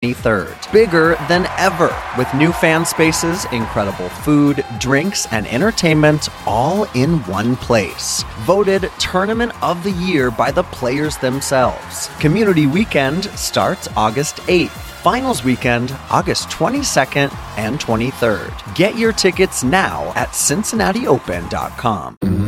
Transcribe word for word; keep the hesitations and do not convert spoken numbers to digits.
twenty-third. Bigger than ever, with new fan spaces, incredible food, drinks, and entertainment all in one place. Voted Tournament of the Year by the players themselves. Community Weekend starts August eighth. Finals Weekend, August twenty-second and twenty-third. Get your tickets now at cincinnati open dot com.